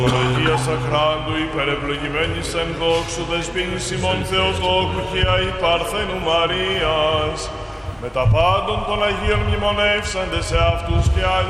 Ορολογία Σαχράντου, υπερευλογημένης εν δόξου δεσποίνης ημών Θεοτόκου και αη Παρθένου Μαρίας, με τα πάντων των Αγίων μνημονεύσαντες σε αυτούς και άλλους